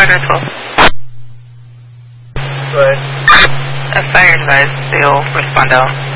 Roger 12. Go ahead. A fire advised, they'll respond out.